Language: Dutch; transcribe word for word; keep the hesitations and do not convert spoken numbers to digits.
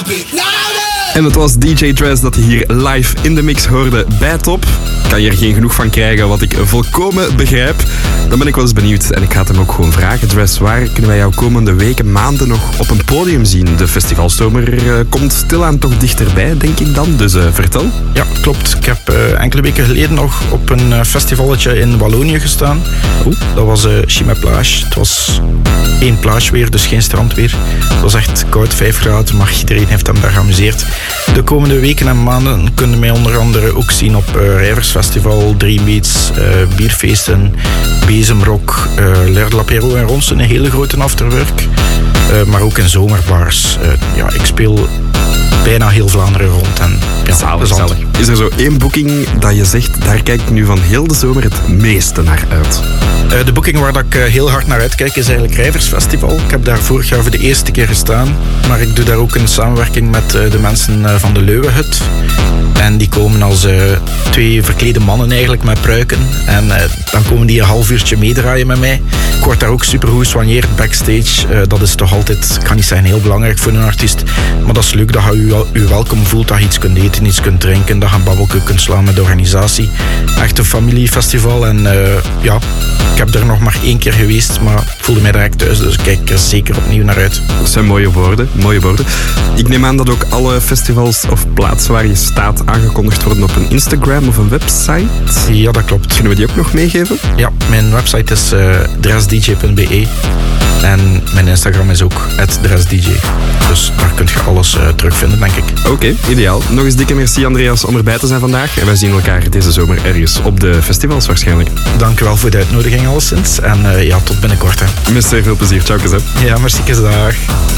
En het was D J Dress dat je hier live in de mix hoorde bij Top. Kan je er geen genoeg van krijgen, wat ik volkomen begrijp. Dan ben ik wel eens benieuwd en ik ga het hem ook gewoon vragen. Dress, waar kunnen wij jou komende weken, maanden nog op een podium zien? De festivalzomer uh, komt stilaan toch dichterbij, denk ik dan. Dus uh, vertel. Ja, klopt. Ik heb uh, enkele weken geleden nog op een uh, festivalletje in Wallonië gestaan. Oeh. Dat was uh, Chimay Plage. Het was één plage weer, dus geen strand weer. Het was echt koud, vijf graden, maar iedereen heeft hem daar geamuseerd. De komende weken en maanden kunnen wij onder andere ook zien op uh, Rijversfestival, Dream Beats, uh, bierfeesten, Bezemrock, uh, L'Air de l'Apéro en Ronsen, een hele grote afterwork. Uh, maar ook in zomerbars. Uh, ja, ik speel bijna heel Vlaanderen rond. En, ja, zalig, zalig. Is er zo één boeking dat je zegt, daar kijk ik nu van heel de zomer het meeste naar uit? Uh, de boeking waar dat ik uh, heel hard naar uitkijk is eigenlijk Rijversfestival. Ik heb daar vorig jaar voor de eerste keer gestaan. Maar ik doe daar ook een samenwerking met uh, de mensen uh, van de Leuwenhut. En die komen als uh, twee verklede mannen eigenlijk met pruiken. En uh, dan komen die een half uurtje meedraaien met mij. Ik word daar ook super goed soigneerd backstage. Uh, dat is toch altijd, ik kan niet zeggen heel belangrijk voor een artiest. Maar dat is leuk dat je je, je welkom voelt. Dat je iets kunt eten, iets kunt drinken. Dat je een babbelje kunt slaan met de organisatie. Echt een familiefestival. En uh, ja, ik heb er nog maar één keer geweest. Maar ik voelde mij direct thuis. Dus ik kijk er zeker opnieuw naar uit. Dat zijn mooie woorden. Mooie woorden. Ik neem aan dat ook alle festivals of plaatsen waar je staat aangekondigd worden op een Instagram of een website. Ja, dat klopt. Kunnen we die ook nog meegeven? Ja, mijn website is uh, dress d j punt b e en mijn Instagram is ook at dress d j. Dus daar kun je alles uh, terugvinden, denk ik. Oké, okay, ideaal. Nog eens dikke merci, Andreas, om erbij te zijn vandaag. En wij zien elkaar deze zomer ergens op de festivals waarschijnlijk. Dank u wel voor de uitnodiging alleszins. En uh, ja, tot binnenkort. Hè. Met zeer veel plezier. Ciao, Kazet. Ja, merci, dag.